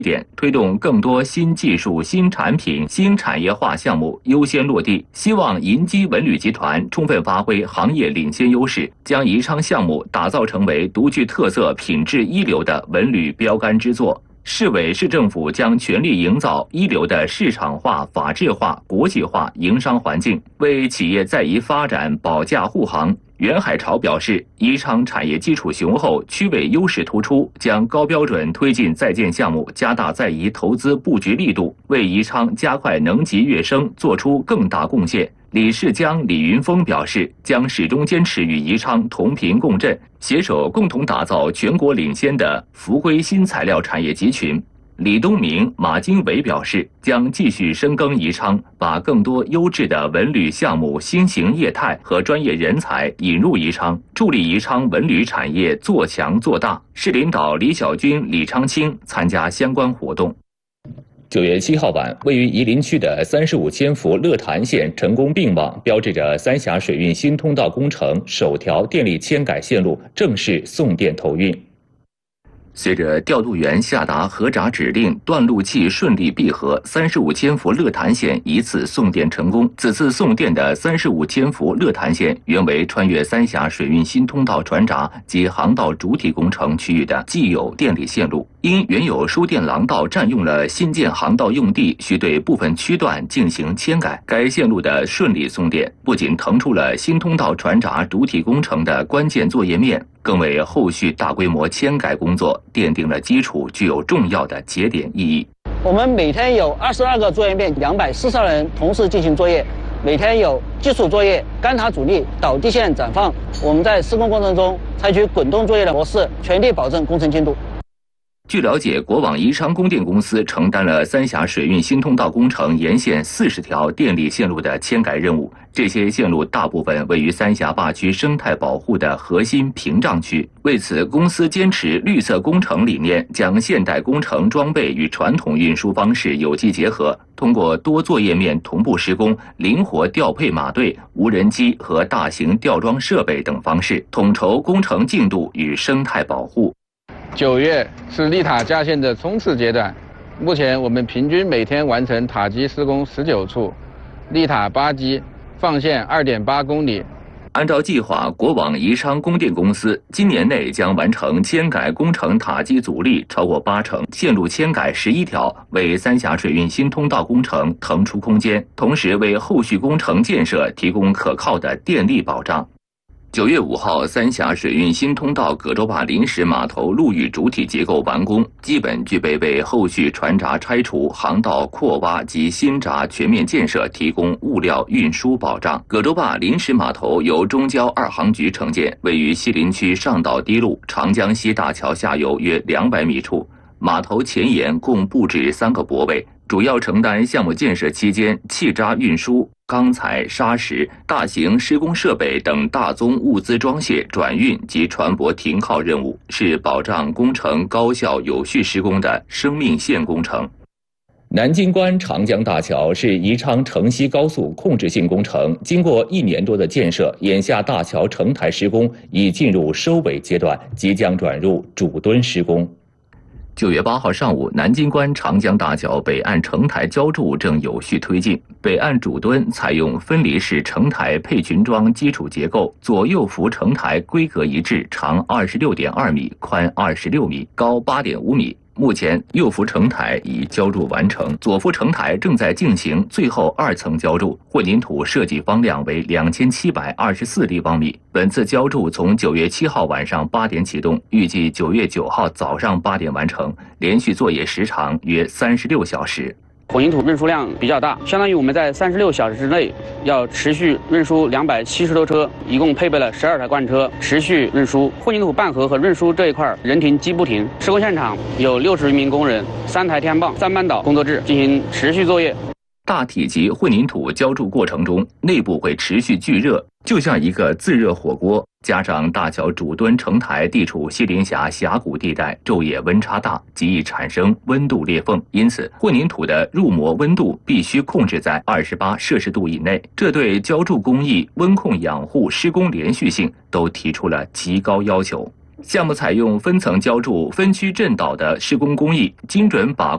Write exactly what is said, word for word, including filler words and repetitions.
点，推动更多新技术、新产品、新产业化项目优先落地，希望银基文旅集团充分发挥行业领先优势，将宜昌项目打造成为独具特色、品质一流的文旅标杆之作。市委市政府将全力营造一流的市场化、法治化、国际化营商环境，为企业在宜发展保驾护航。袁海潮表示，宜昌产业基础雄厚，区位优势突出，将高标准推进在建项目，加大在宜投资布局力度，为宜昌加快能级跃升做出更大贡献。理事江李云峰表示，将始终坚持与宜昌同频共振，携手共同打造全国领先的伏硅新材料产业集群。李东明、马经纬表示，将继续深耕宜昌，把更多优质的文旅项目、新型业态和专业人才引入宜昌，助力宜昌文旅产业做强做大。市领导李小军、李昌清参加相关活动。九月七号晚，位于夷陵区的三十五千伏乐潭线成功并网，标志着三峡水运新通道工程首条电力迁改线路正式送电投运。随着调度员下达核闸指令，断路器顺利闭合，三十五千伏乐潭线一次送电成功。此次送电的三十五千伏乐潭线原为穿越三峡水运新通道船闸及航道主体工程区域的既有电力线路，因原有输电廊道占用了新建航道用地，需对部分区段进行迁改。该线路的顺利送电，不仅腾出了新通道船闸主体工程的关键作业面，更为后续大规模迁改工作奠定了基础，具有重要的节点意义。 我们每天有二十二个作业面，两百四十二人同时进行作业，每天有基础作业、干塔阻力、导地线展放。我们在施工过程中采取滚动作业的模式，全力保证工程进度。 据了解，国网宜昌供电公司承担了三峡水运新通道工程沿线四十条电力线路的迁改任务。这些线路大部分位于三峡坝区生态保护的核心屏障区。为此，公司坚持绿色工程理念，将现代工程装备与传统运输方式有机结合，通过多作业面同步施工、灵活调配马队、无人机和大型吊装设备等方式，统筹工程进度与生态保护。 九月是立塔架线的冲刺阶段，目前我们平均每天完成塔基施工十九处，立塔八基，放线二点八公里。 按照计划，国网宜昌供电公司今年内将完成迁改工程塔基阻力超过八成，线路迁改十一条，为三峡水运新通道工程腾出空间，同时为后续工程建设提供可靠的电力保障。九月五号，三峡水运新通道葛洲坝临时码头陆域主体结构完工，基本具备为后续船闸拆除、航道扩挖及新闸全面建设提供物料运输保障。葛洲坝临时码头由中交二航局承建，位于西陵区上岛堤路长江西大桥下游约两百米处。码头前沿共布置三个泊位，主要承担项目建设期间气渣运输、钢材、砂石、大型施工设备等大宗物资装卸、转运及船舶停靠任务，是保障工程高效有序施工的生命线工程。南京关长江大桥是宜昌城西高速控制性工程，经过一年多的建设，眼下大桥承台施工已进入收尾阶段，即将转入主墩施工。九月八号上午，南京关长江大桥北岸承台浇筑正有序推进。北岸主墩采用分离式承台配群桩基础结构，左右幅承台规格一致，长二十六点二米，宽二十六米，高八点五米。目前右幅承台已浇筑完成，左幅承台正在进行最后二层浇筑，混凝土设计方量为两千七百二十四立方米。本次浇筑从九月七号晚上八点启动，预计九月九号早上八点完成，连续作业时长约三十六小时。 混凝土运输量比较大，相当于我们在三十六小时之内要持续运输两百七十多车，一共配备了十二台罐车，持续运输。混凝土拌合和运输这一块人停机不停。施工现场有六十余名工人，三台天棒、三班倒工作制进行持续作业。 大体积混凝土浇筑过程中，内部会持续聚热，就像一个自热火锅。加上大桥主墩承台地处西陵峡峡谷地带，昼夜温差大，极易产生温度裂缝，因此混凝土的入模温度必须控制在二十八摄氏度以内。这对浇筑工艺、温控养护、施工连续性都提出了极高要求。 项目采用分层浇筑、分区震导的施工工艺，精准把